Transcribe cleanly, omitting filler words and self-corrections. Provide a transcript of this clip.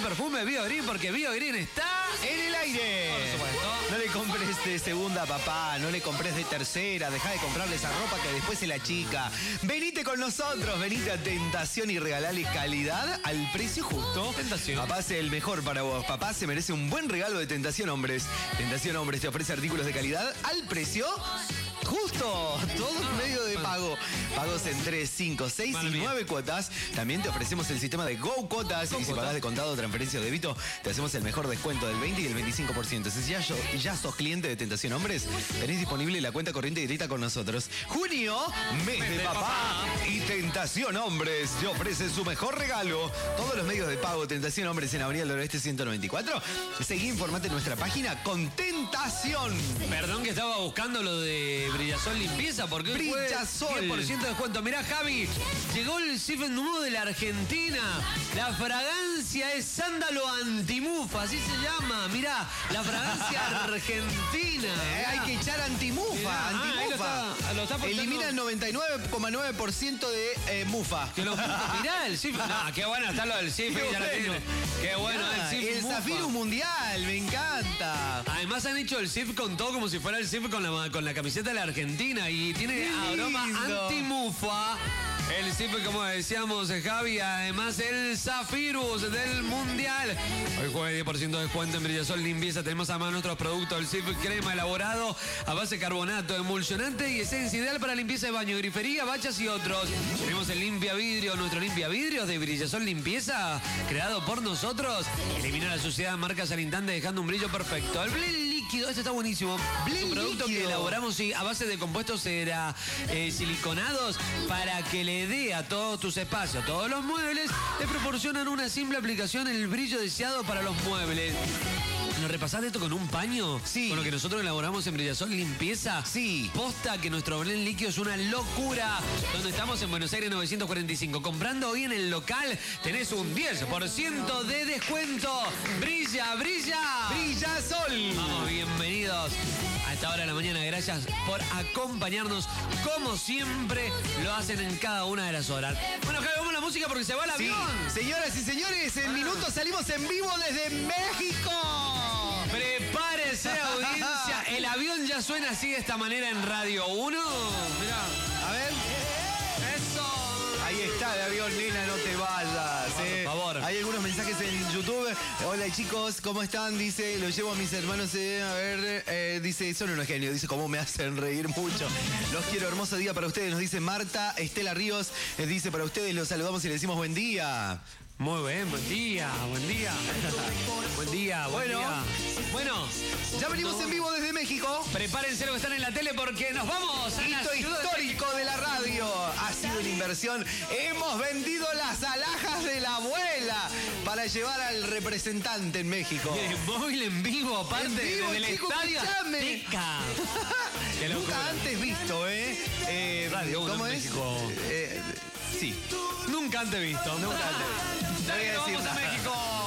perfume BioGreen, porque BioGreen está en el aire. Por supuesto. No le compres de segunda, papá. No le compres de tercera. Deja de comprarle esa ropa que después se la chica. Venite con nosotros. Venite a Tentación y regalale calidad al precio justo. Tentación. Papá es el mejor para vos. Papá se merece un buen regalo de Tentación Hombres. Tentación Hombres te ofrece artículos de calidad al precio justo. Todo en medio de pago. Pagos en 3, 5, 6 y 9 cuotas. También te ofrecemos el sistema de Go Cuotas. Y si pagás de contado, transferencia o débito, te hacemos el mejor descuento del 20 y el 25%. Si ya sos cliente de Tentación Hombres, tenés disponible la cuenta corriente directa con nosotros. Junio, mes de papá. Y Tentación Hombres te ofrece su mejor regalo. Todos los medios de pago Tentación Hombres en Avenida del Oeste 194. Seguí, informate en nuestra página con Tentación. Perdón que estaba buscando lo de Brillasol Limpieza, porque hoy fue Brillasol. 10% de descuento. Mirá, Javi, llegó el Cif Nuevo de la Argentina. La fragancia es sándalo antimufa, así se llama. Mirá, la fragancia argentina. Hay que echar antimufa. Mirá, antimufa. lo está aportando. Elimina el 99,9% de mufa. Que lo mirá el Cif. No, qué bueno está lo del Cif. Qué ya lo bueno. tiene. Qué bueno el Cif. El Mufa. Zafiro Mundial, me encanta. Además han hecho el Cif con todo como si fuera el Cif con la camiseta de la Argentina y tiene Qué aroma lindo. antimufa. El Cif, como decíamos, Javi, además el Zafirus del Mundial. Hoy jueves 10% de descuento en Brillasol Limpieza. Tenemos a mano nuestros productos, el Cif crema elaborado a base de carbonato, emulsionante y esencia ideal para limpieza de baño, grifería, bachas y otros. Tenemos el limpia vidrio, nuestro limpia vidrios de Brillasol Limpieza, creado por nosotros. Elimina la suciedad, marcas al instante, dejando un brillo perfecto. El Blend líquido, este está buenísimo. Blend Es un producto líquido. que elaboramos a base de compuestos siliconados para que le dé a todos tus espacios, a todos los muebles, te proporcionan una simple aplicación el brillo deseado para los muebles. ¿Nos repasaste esto con un paño? Sí. Con lo que nosotros elaboramos en Brillasol Limpieza. Sí. Posta que nuestro blend líquido es una locura. Donde estamos en Buenos Aires 945. Comprando hoy en el local tenés un 10% de descuento. ¡Brilla, brilla! Brillasol. Vamos, bienvenidos a esta hora de la mañana. Gracias por acompañarnos. Como siempre lo hacen en cada una de las horas. Bueno, Javi, vamos a la música porque se va el Sí, avión. señoras y señores, en minutos salimos en vivo desde México. Prepárese, audiencia. El avión ya suena así de esta manera en Radio 1. Mirá. A ver. Eso. Ahí está el avión, nena, no te vayas. Por favor. Hay algunos mensajes en YouTube. Hola chicos, ¿cómo están? Dice, lo llevo a mis hermanos. A ver, dice, son unos genios. Dice, cómo me hacen reír mucho. Los quiero, hermoso día para ustedes. Nos dice Marta Estela Ríos. Dice, para ustedes los saludamos y les decimos buen día. Muy bien, buen día, buen día. Buen día, buen Bueno. día. Bueno, Ya venimos en vivo desde México. prepárense los que están en la tele porque nos vamos a la Hito ciudad de histórico de la radio. Ha sido una inversión. Hemos vendido las alhajas de la abuela para llevar al representante en México. móvil en vivo, aparte En vivo, del chico, estadio escuchame. Azteca. Qué locura. Nunca antes visto, ¿eh? Radio Uno ¿Cómo en es? México. Sí. Nunca antes visto. Nunca antes visto. Dale, No voy a nos decir vamos a nada. México.